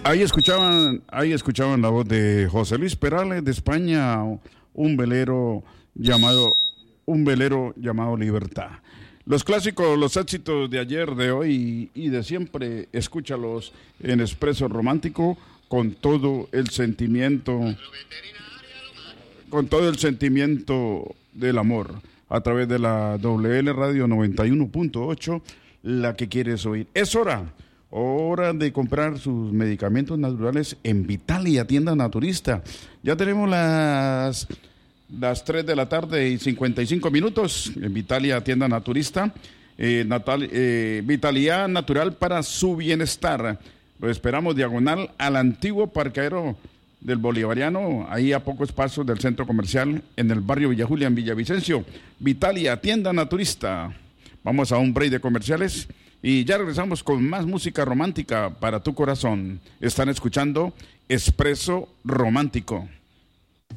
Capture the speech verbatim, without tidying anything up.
Ahí escuchaban, ahí escuchaban la voz de José Luis Perales de España, un velero llamado, un velero llamado Libertad. Los clásicos, los éxitos de ayer, de hoy y de siempre, escúchalos en Expreso Romántico con todo el sentimiento, con todo el sentimiento del amor, a través de la W L Radio noventa y uno punto ocho, la que quieres oír. Es hora. Hora de comprar sus medicamentos naturales en Vitalia, tienda naturista. Ya tenemos las, las tres de la tarde y cincuenta y cinco minutos en Vitalia, tienda naturista. Eh, natal, eh, Vitalidad natural para su bienestar. Lo esperamos diagonal al antiguo parqueadero del Bolivariano, ahí a pocos pasos del centro comercial, en el barrio Villa Julia, en Villavicencio. Vitalia, tienda naturista. Vamos a un break de comerciales. Y ya regresamos con más música romántica para tu corazón. Están escuchando Expreso Romántico.